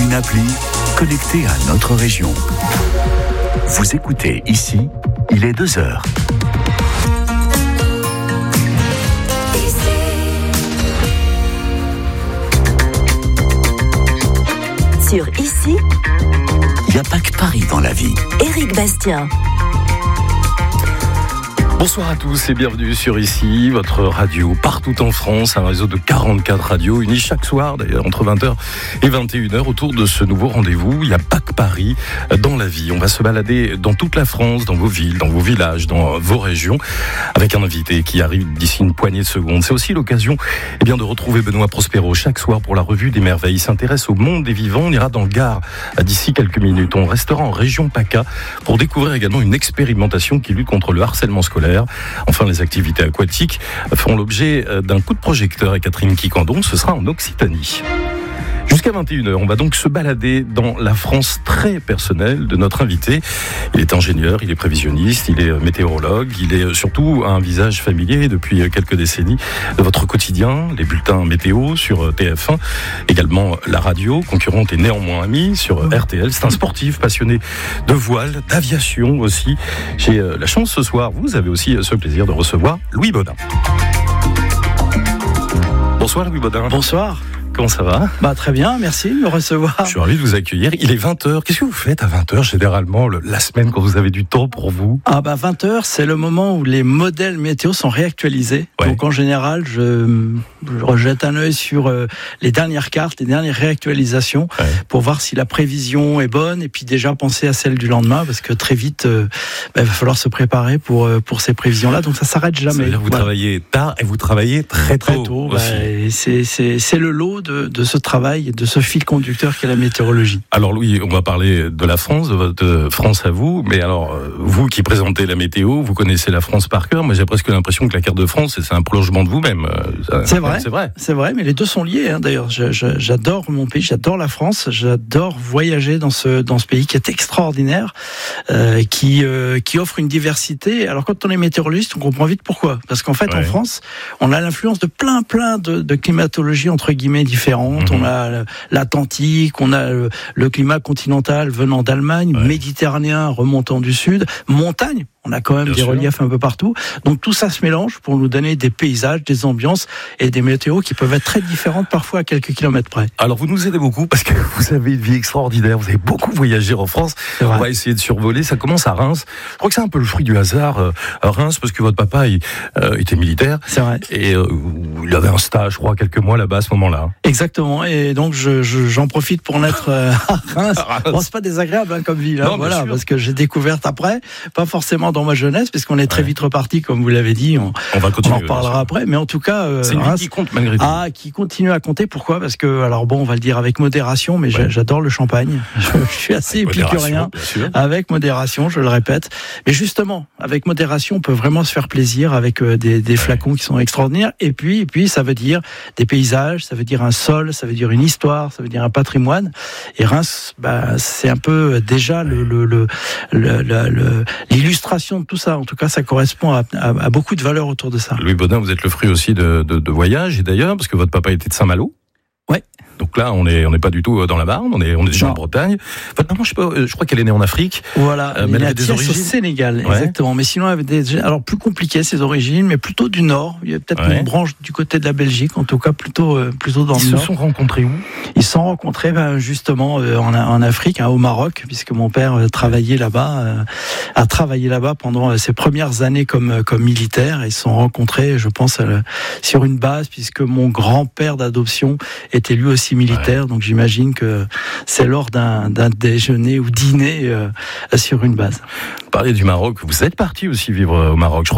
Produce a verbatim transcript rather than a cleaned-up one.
une appli connectée à notre région. Vous écoutez ici, il est deux heures. Sur Ici, il n'y a pas que Paris dans la vie. Éric Bastien. Bonsoir à tous et bienvenue sur Ici, votre radio partout en France, un réseau de quarante-quatre radios unis chaque soir d'ailleurs entre vingt heures et vingt et une heures autour de ce nouveau rendez-vous. Il n'y a pas que Paris dans la vie. On va se balader dans toute la France, dans vos villes, dans vos villages, dans vos régions, avec un invité qui arrive d'ici une poignée de secondes. C'est aussi l'occasion eh bien, de retrouver Benoît Prospero chaque soir pour la revue des merveilles. Il s'intéresse au monde des vivants. On ira dans le Gard d'ici quelques minutes. On restera en région PACA pour découvrir également une expérimentation qui lutte contre le harcèlement scolaire. Enfin, les activités aquatiques feront l'objet d'un coup de projecteur à Catherine Quicandon. Ce sera en Occitanie. Jusqu'à vingt et une heures, on va donc se balader dans la France très personnelle de notre invité. Il est ingénieur, il est prévisionniste, il est météorologue, il est surtout un visage familier depuis quelques décennies de votre quotidien, les bulletins météo sur T F un, également la radio, concurrente et néanmoins amie sur R T L. C'est un sportif passionné de voile, d'aviation aussi. J'ai la chance ce soir, vous avez aussi ce plaisir de recevoir Louis Bodin. Bonsoir Louis Bodin. Bonsoir. Comment ça va ? Bah, très bien, merci de me recevoir. Je suis ravi de vous accueillir. Il est vingt heures. Qu'est-ce que vous faites à vingt heures généralement, le, la semaine, quand vous avez du temps pour vous ? Ah bah vingt heures, c'est le moment où les modèles météo sont réactualisés. Ouais. Donc en général, je, je rejette un œil sur euh, les dernières cartes, les dernières réactualisations, ouais. pour voir si la prévision est bonne et puis déjà penser à celle du lendemain, parce que très vite, euh, bah, il va falloir se préparer pour, euh, pour ces prévisions-là. Donc ça s'arrête jamais. C'est-à-dire que vous voilà. travaillez tard et vous travaillez très tôt. Très tôt. Aussi. Bah, c'est, c'est, c'est le lot De, de ce travail et de ce fil conducteur qu'est la météorologie. Alors Louis, on va parler de la France, de votre France à vous, mais alors vous qui présentez la météo, vous connaissez la France par cœur, moi j'ai presque l'impression que la carte de France c'est un prolongement de vous-même. Ça, c'est vrai, c'est vrai, c'est vrai, mais les deux sont liés hein, d'ailleurs. Je, je, j'adore mon pays, j'adore la France, j'adore voyager dans ce, dans ce pays qui est extraordinaire, euh, qui, euh, qui offre une diversité. Alors quand on est météorologiste, on comprend vite pourquoi. Parce qu'en fait ouais. en France, on a l'influence de plein plein de, de climatologies entre guillemets différentes. Mmh. On a l'Atlantique, on a le climat continental venant d'Allemagne, ouais. méditerranéen remontant du sud, montagne. On a quand même Bien des sûr. reliefs un peu partout. Donc tout ça se mélange pour nous donner des paysages, des ambiances et des météos qui peuvent être très différentes parfois à quelques kilomètres près. Alors vous nous aidez beaucoup parce que vous avez une vie extraordinaire. Vous avez beaucoup voyagé en France. On va essayer de survoler. Ça commence à Reims. Je crois que c'est un peu le fruit du hasard euh, à Reims parce que votre papa il, euh, était militaire. C'est vrai. Et euh, il avait un stage, je crois, quelques mois là-bas à ce moment-là. Exactement. Et donc je, je, j'en profite pour naître euh, à Reims. Bon, c'est pas désagréable hein, comme ville. Hein, non, voilà, parce que j'ai découvert après, pas forcément dans ma jeunesse, puisqu'on est très ouais. vite reparti, comme vous l'avez dit. On, on va continuer. On en reparlera après, mais en tout cas, euh, c'est une vie qui compte malgré tout. Ah, qui continue à compter. Pourquoi ? Parce que, alors bon, on va le dire avec modération, mais ouais. j'adore le champagne. Je, je suis assez avec épicurien. Avec modération, je le répète. Mais justement, avec modération, on peut vraiment se faire plaisir avec euh, des, des ouais. flacons qui sont extraordinaires. Et puis, et puis, ça veut dire des paysages, ça veut dire un sol, ça veut dire une histoire, ça veut dire un patrimoine. Et Reims, bah, c'est un peu déjà le, le, le, le, le, le l'illustration de tout ça. En tout cas, ça correspond à, à, à beaucoup de valeurs autour de ça. Louis Bodin, vous êtes le fruit aussi de, de, de voyages, et d'ailleurs, parce que votre papa était de Saint-Malo. Ouais. Donc là, on n'est on est pas du tout dans la Marne, on est, on est déjà non. en Bretagne. Votre maman, je, sais pas, je crois qu'elle est née en Afrique. Voilà, euh, mais elle avait des origines au Sénégal, ouais. exactement. Mais sinon, elle avait des, alors plus compliqué ses origines, mais plutôt du Nord. Il y a peut-être ouais. une branche du côté de la Belgique, en tout cas plutôt, euh, plutôt dans Ils le Nord. Ils se sont rencontrés où ? Ils se sont rencontrés ben, justement euh, en, en Afrique, hein, au Maroc, puisque mon père euh, travaillait là-bas, euh, a travaillé là-bas pendant euh, ses premières années comme, comme militaire. Ils se sont rencontrés, je pense, euh, sur une base, puisque mon grand-père d'adoption était lui aussi militaire. Ouais. Donc j'imagine que c'est lors d'un, d'un déjeuner ou dîner euh, sur une base. Vous parlez du Maroc, vous êtes parti aussi vivre au Maroc, je crois.